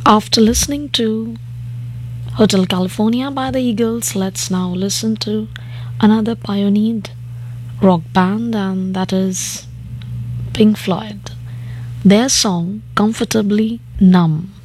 After listening to Hotel California by the Eagles, let's now listen to another pioneered rock band, and that is Pink Floyd. Their song Comfortably Numb.